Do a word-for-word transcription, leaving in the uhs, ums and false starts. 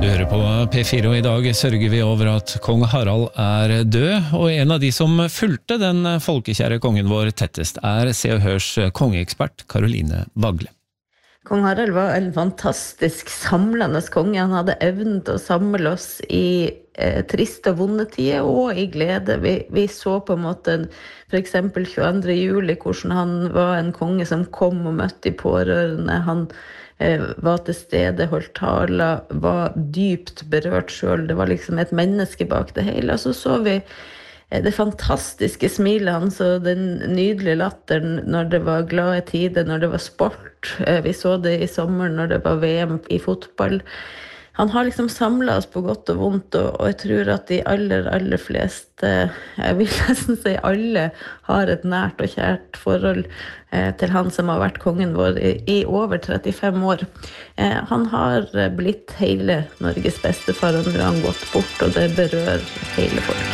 Du hører på P fire, og i dag sørger vi over at kong Harald er død, og en av de som fulgte den folkekjære kongen vår tettest er Se og Hørs kongeekspert Karoline Wagle. Kong Harald var en fantastisk samlende konge. Han hadde evnen til å samle oss i eh, triste og vonde tider og i glede. Vi, vi så på en måte for eksempel tjueandre juli hvordan han var en konge som kom og møtte de pårørende. Han eh, var til stede, holdt taler, var dypt berørt selv. Det var liksom et menneske bak det hele. Og så så vi det fantastiske smilet hans og den nydelige latteren når det var glade tider, når det var sport. Vi så det i sommer når det var V M i fotball. Han har liksom samlet oss på godt og vondt, og, og jeg tror at de aller, aller fleste, jeg vil nesten si alle, har et nært og kjært forhold eh, til han som har vært kongen vår i, i over trettifem år. Eh, han har blitt hele Norges bestefar, og nå har han gått bort, og det berører hele folk.